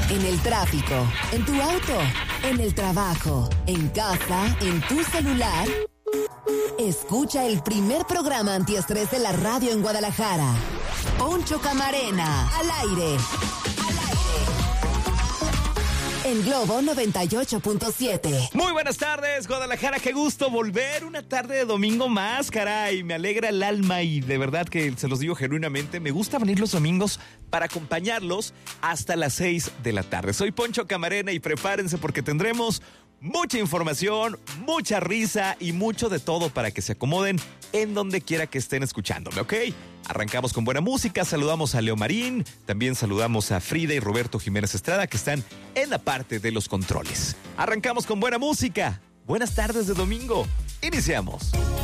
En el tráfico, en tu auto, en el trabajo, en casa, en tu celular. Escucha el primer programa antiestrés de la radio en Guadalajara. Poncho Camarena, al aire. En Globo 98.7. Muy buenas tardes, Guadalajara, qué gusto volver una tarde de domingo más, caray, me alegra el alma y de verdad que se los digo genuinamente, me gusta venir los domingos para acompañarlos hasta las 6 de la tarde. Soy Poncho Camarena y prepárense porque tendremos mucha información, mucha risa y mucho de todo para que se acomoden en donde quiera que estén escuchándome, ¿ok? Arrancamos con buena música, saludamos a Leo Marín, también saludamos a Frida y Roberto Jiménez Estrada que están en la parte de los controles. Arrancamos con buena música. Buenas tardes de domingo. Iniciamos.